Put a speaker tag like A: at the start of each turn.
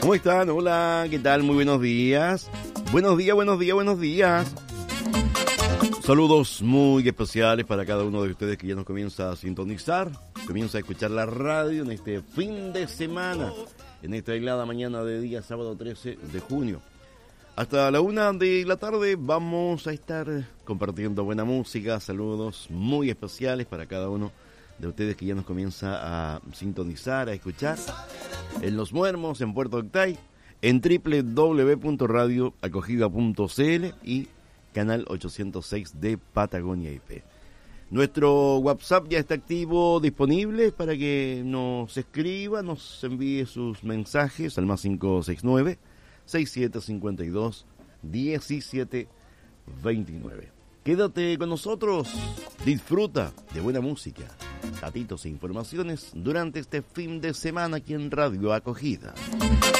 A: ¿Cómo están? Hola, ¿qué tal? Muy buenos días. Buenos días, buenos días, buenos días. Saludos muy especiales para cada uno de ustedes que ya nos comienza a sintonizar, comienza a escuchar la radio en este fin de semana, en esta aislada mañana de día sábado 13 de junio. Hasta la 1 de la tarde vamos a estar compartiendo buena música, saludos muy especiales para cada uno de ustedes que ya nos comienza a sintonizar, a escuchar en Los Muermos, en Puerto Octay, en www.radioacogida.cl y canal 806 de Patagonia IP. Nuestro WhatsApp ya está activo, disponible para que nos escriba, nos envíe sus mensajes al más 569-6752-1729. Quédate con nosotros, disfruta de buena música, datitos e informaciones durante este fin de semana aquí en Radio Acogida.